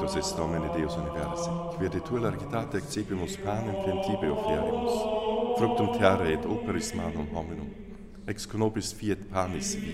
Benedicamus est Domine Deus Universi, qui virtutu largitate excipimus panem fientibio oferimus, fructum terrae et operis manum hominum, ex conopis fiat panis